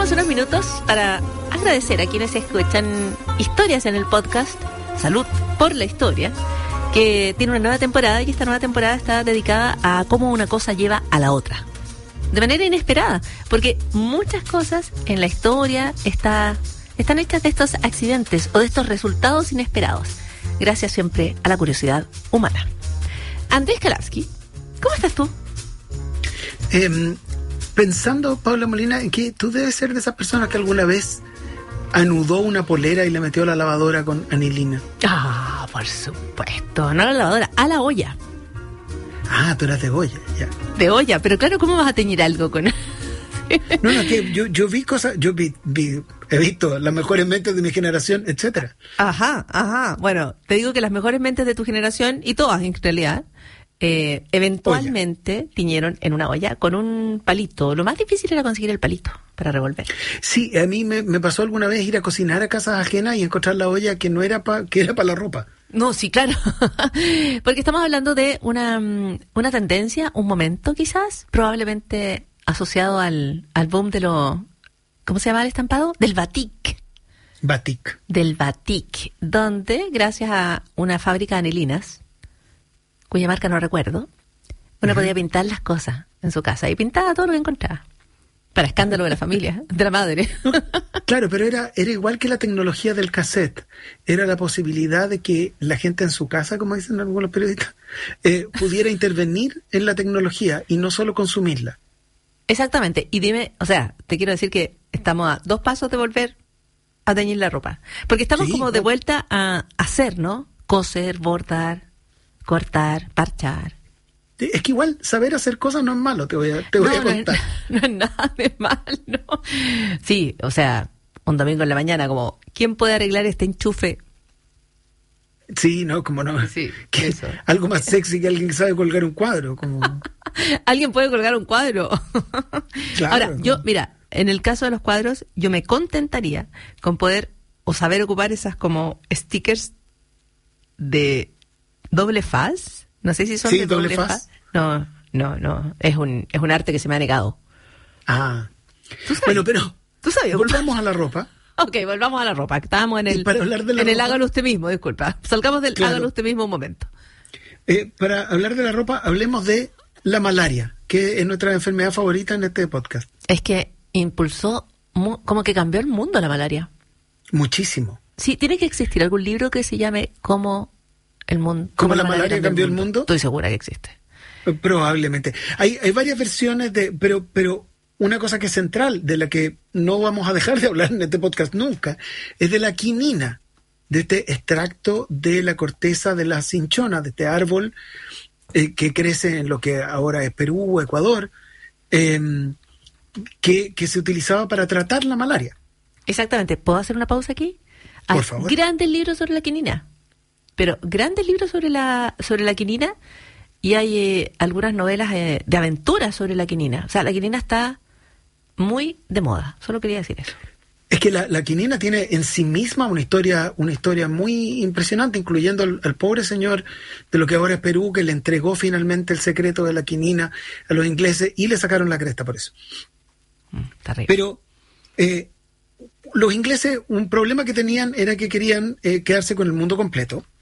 tomamos unos minutos para agradecer a quienes escuchan historias en el podcast Salud por la Historia, que tiene una nueva temporada, y esta nueva temporada está dedicada a cómo una cosa lleva a la otra. De manera inesperada, porque muchas cosas en la historia están hechas de estos accidentes o de estos resultados inesperados, gracias siempre a la curiosidad humana. Andrés Kalavsky, ¿cómo estás tú? Pensando, Paula Molina, en que tú debes ser de esas personas que alguna vez anudó una polera y le metió a la lavadora con anilina. Ah, por supuesto, no a la lavadora, a la olla. Ah, tú eras de olla, ya. De olla, pero claro, ¿cómo vas a teñir algo con...? No, que yo vi cosas, he visto las mejores mentes de mi generación, etcétera. Ajá. Bueno, te digo que las mejores mentes de tu generación, y todas en realidad, eventualmente tiñeron en una olla con un palito. Lo más difícil era conseguir el palito para revolver. Sí, a mí me pasó alguna vez ir a cocinar a casas ajenas y encontrar la olla que no era que era para la ropa. No, sí, claro. Porque estamos hablando de una tendencia, un momento quizás, probablemente asociado al boom de ¿cómo se llama el estampado? Del batik. Batik. Del batik, donde gracias a una fábrica de anilinas, cuya marca no recuerdo, uno podía pintar las cosas en su casa y pintaba todo lo que encontraba. Para escándalo de la familia, de la madre. Claro, pero era igual que la tecnología del cassette. Era la posibilidad de que la gente en su casa, como dicen algunos periodistas, pudiera intervenir en la tecnología y no solo consumirla. Exactamente. Y dime, o sea, te quiero decir que estamos a 2 pasos de volver a teñir la ropa. Porque estamos como de vuelta a hacer, ¿no? Coser, bordar, cortar, parchar. Es que igual saber hacer cosas no es malo, te voy a contar. No es nada de malo. Sí, o sea, un domingo en la mañana, como, ¿quién puede arreglar este enchufe? Sí, no, como no. Sí, eso. Algo más sexy que alguien que sabe colgar un cuadro. Como... ¿Alguien puede colgar un cuadro? Claro. Ahora, yo, mira, en el caso de los cuadros, yo me contentaría con poder o saber ocupar esas como stickers de doble faz. No sé si son de doble faz. No. Es un arte que se me ha negado. Ah. Bueno, pero ¿tú sabes? Volvamos a la ropa. Ok, volvamos a la ropa. Estábamos en el hágalo usted mismo, disculpa. Salgamos del hágalo usted mismo un momento. Para hablar de la ropa, hablemos de la malaria, que es nuestra enfermedad favorita en este podcast. Es que impulsó, como que cambió el mundo la malaria. Muchísimo. Sí, tiene que existir algún libro que se llame ¿Cómo la malaria cambió el mundo? Estoy segura que existe. Probablemente. Hay varias versiones pero una cosa que es central, de la que no vamos a dejar de hablar en este podcast nunca, es de la quinina, de este extracto de la corteza de la cinchona, de este árbol que crece en lo que ahora es Perú o Ecuador, que se utilizaba para tratar la malaria. Exactamente. ¿Puedo hacer una pausa aquí? Por favor. Grandes libros sobre la quinina. Pero grandes libros sobre la quinina, y hay algunas novelas de aventuras sobre la quinina. O sea, la quinina está muy de moda. Solo quería decir eso. Es que la quinina tiene en sí misma una historia muy impresionante, incluyendo al pobre señor de lo que ahora es Perú, que le entregó finalmente el secreto de la quinina a los ingleses y le sacaron la cresta por eso. Terrible. Pero los ingleses, un problema que tenían era que querían quedarse con el mundo completo.